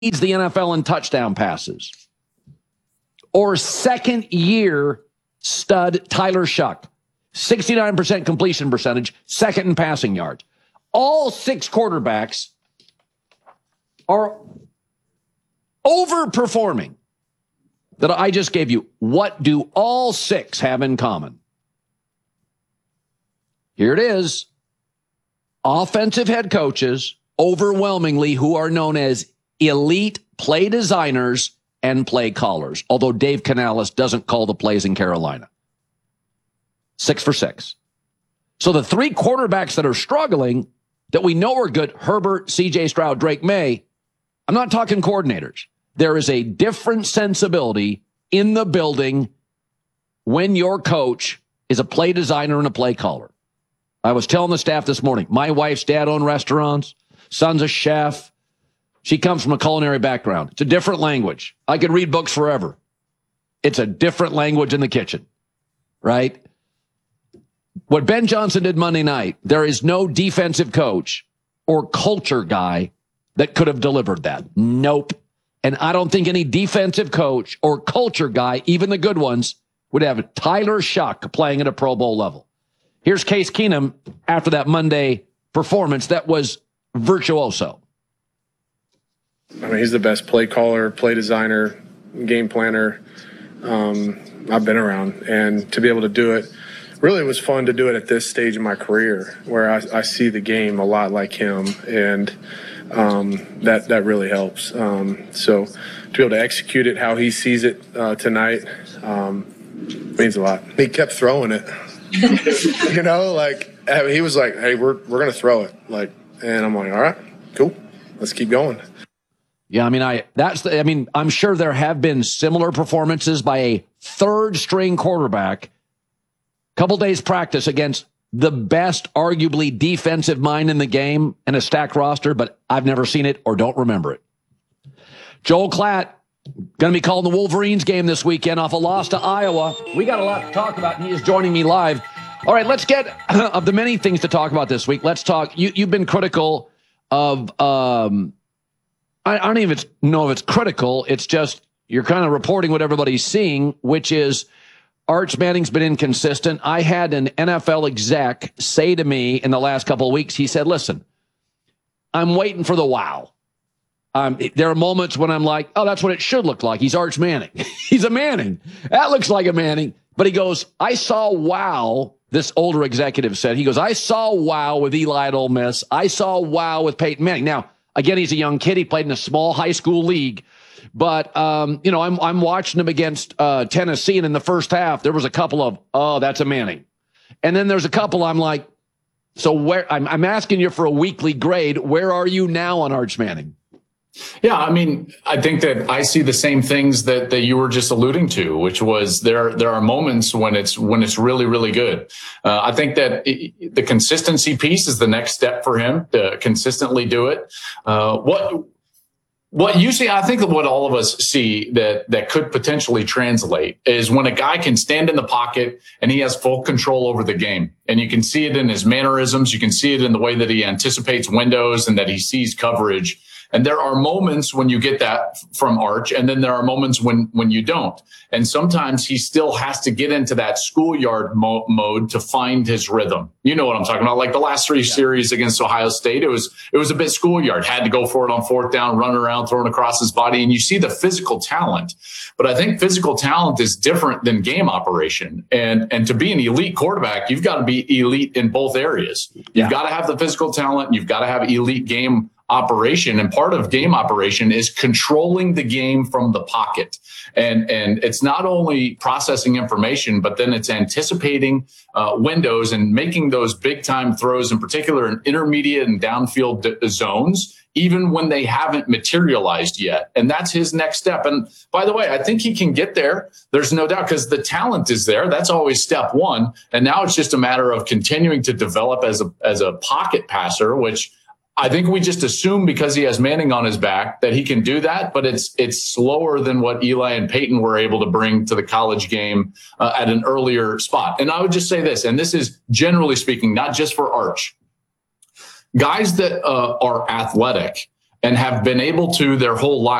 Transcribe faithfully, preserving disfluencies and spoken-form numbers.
leads the N F L in touchdown passes. Or second-year stud Tyler Shuck, sixty-nine percent completion percentage, second in passing yards. All six quarterbacks are overperforming that I just gave you. What do all six have in common? Here it is. Offensive head coaches, overwhelmingly, who are known as elite play designers and play callers, although Dave Canales doesn't call the plays in Carolina. Six for six. So the three quarterbacks that are struggling, that we know are good, Herbert, C J Stroud, Drake May, I'm not talking coordinators. There is a different sensibility in the building when your coach is a play designer and a play caller. I was telling the staff this morning, my wife's dad owned restaurants, son's a chef. She comes from a culinary background. It's a different language. I could read books forever. It's a different language in the kitchen, right? What Ben Johnson did Monday night, there is no defensive coach or culture guy that could have delivered that. Nope. And I don't think any defensive coach or culture guy, even the good ones, would have Tyler Shuck playing at a Pro Bowl level. Here's Case Keenum after that Monday performance that was virtuoso. I mean, he's the best play caller, play designer, game planner um, I've been around. And to be able to do it, really it was fun to do it at this stage of my career where I, I see the game a lot like him. And um, that, that really helps. Um, so to be able to execute it how he sees it uh, tonight um, means a lot. He kept throwing it. you know, like I mean, he was like, hey, we're, we're going to throw it. Like, and I'm like, all right, cool. Let's keep going. Yeah, I mean, I that's the, I mean, I'm sure there have been similar performances by a third string quarterback. Couple days practice against the best, arguably defensive mind in the game and a stacked roster, but I've never seen it or don't remember it. Joel Klatt going to be calling the Wolverines game this weekend off a loss to Iowa. We got a lot to talk about, and he is joining me live. All right, let's get of the many things to talk about this week. Let's talk. You, you've been critical of. Um, I, I don't even know if it's critical. It's just you're kind of reporting what everybody's seeing, which is Arch Manning's been inconsistent. I had an N F L exec say to me in the last couple of weeks, he said, listen, I'm waiting for the wow. Um, there are moments when I'm like, oh, that's what it should look like. He's Arch Manning. He's a Manning. That looks like a Manning. But he goes, I saw wow, this older executive said. He goes, I saw wow with Eli at Ole Miss. I saw wow with Peyton Manning. Now, again, he's a young kid. He played in a small high school league. But, um, you know, I'm I'm watching him against uh, Tennessee, and in the first half, there was a couple of, oh, that's a Manning. And then there's a couple I'm like, so where I'm, I'm asking you for a weekly grade. Where are you now on Arch Manning? Yeah, I mean, I think that I see the same things that, that you were just alluding to, which was there there are moments when it's when it's really, really good. Uh, I think that it, the consistency piece is the next step for him to consistently do it. Uh, what what you see, I think that what all of us see that that could potentially translate is when a guy can stand in the pocket and he has full control over the game. And you can see it in his mannerisms. You can see it in the way that he anticipates windows and that he sees coverage. And there are moments when you get that from Arch, and then there are moments when, when you don't. And sometimes he still has to get into that schoolyard mo- mode to find his rhythm. You know what I'm talking about? Like the last three yeah. series against Ohio State, it was, it was a bit schoolyard, had to go for it on fourth down, run around, throwing across his body. And you see the physical talent, but I think physical talent is different than game operation. And, and to be an elite quarterback, you've got to be elite in both areas. You've yeah. got to have the physical talent. You've got to have elite game operation. And part of game operation is controlling the game from the pocket. And, and it's not only processing information, but then it's anticipating uh, windows and making those big time throws, in particular in intermediate and downfield d- zones, even when they haven't materialized yet. And that's his next step. And by the way, I think he can get there. There's no doubt, because the talent is there. That's always step one. And now it's just a matter of continuing to develop as a, as a pocket passer, which I think we just assume because he has Manning on his back that he can do that, but it's it's slower than what Eli and Peyton were able to bring to the college game uh, at an earlier spot. And I would just say this, and this is generally speaking, not just for Arch. Guys that uh, are athletic and have been able to their whole life